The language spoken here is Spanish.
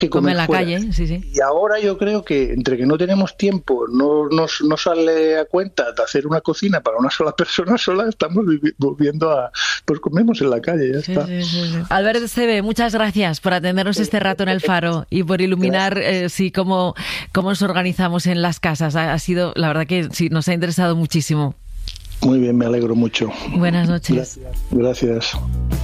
que Come comer en la fuera. calle, sí, sí. Y ahora yo creo que entre que no tenemos tiempo, no sale a cuenta de hacer una cocina para una sola persona sola, estamos volviendo a, pues comemos en la calle, ya Sí, está. sí, sí, sí. Albert Esteve, muchas gracias por atendernos este rato en El Faro y por iluminar cómo nos organizamos en las casas. Ha sido, la verdad que sí, nos ha interesado muchísimo. Muy bien, me alegro mucho. Buenas noches. Gracias. Gracias.